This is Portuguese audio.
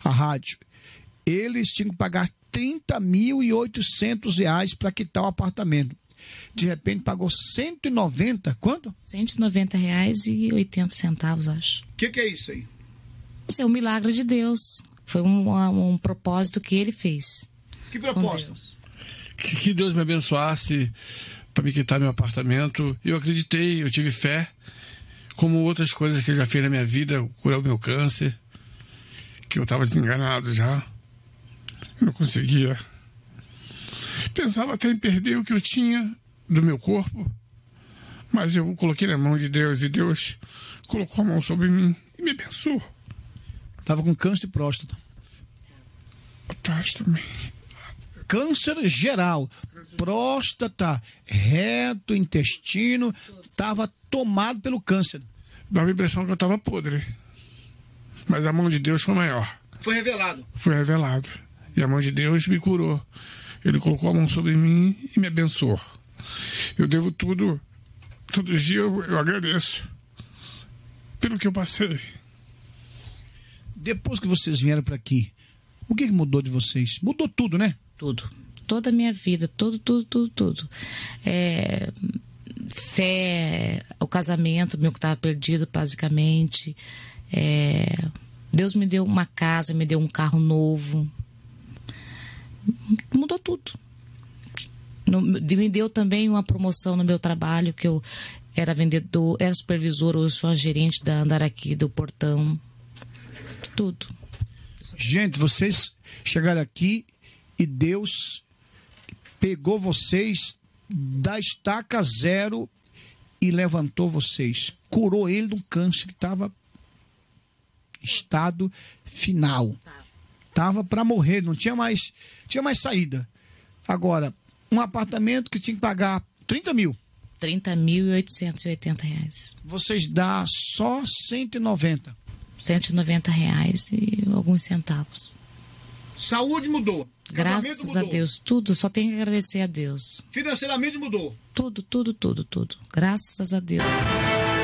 a rádio. Eles tinham que pagar R$30.800 para quitar o apartamento. De repente pagou 190, quanto? R$190,80, acho. O que é isso aí? Isso é um milagre de Deus. Foi um propósito que ele fez. Que propósito? Que Deus me abençoasse para me quitar meu apartamento. Eu acreditei, eu tive fé, como outras coisas que ele já fez na minha vida, curar o meu câncer, que eu estava desenganado já. Eu não conseguia. Pensava até em perder o que eu tinha do meu corpo, mas eu coloquei na mão de Deus e Deus colocou a mão sobre mim e me abençoou. Estava com câncer de próstata. Também. Câncer geral, próstata, reto, intestino, estava tomado pelo câncer. Dava a impressão que eu estava podre, mas a mão de Deus foi maior. Foi revelado. Foi revelado. E a mão de Deus me curou. Ele colocou a mão sobre mim e me abençoou. Eu devo tudo. Todo dia eu agradeço pelo que eu passei. Depois que vocês vieram para aqui, o que mudou de vocês? Mudou tudo, né? Tudo. Toda a minha vida. Tudo. Fé, o casamento meu que estava perdido, basicamente. Deus me deu uma casa, me deu um carro novo. Mudou tudo. Me deu também uma promoção no meu trabalho, que eu era vendedor, era supervisor, hoje sou a gerente da Andaraqui, do Portão. Tudo. Gente, vocês chegaram aqui e Deus pegou vocês da estaca zero e levantou vocês. Curou ele de um câncer que estava em estado final. Estava para morrer, não tinha mais saída. Agora, um apartamento que tinha que pagar 30 mil. R$30.880. Vocês dão só 190. R$190 e alguns centavos. Saúde mudou. Graças a Deus. Tudo, só tenho que agradecer a Deus. Financeiramente mudou. Tudo. Graças a Deus.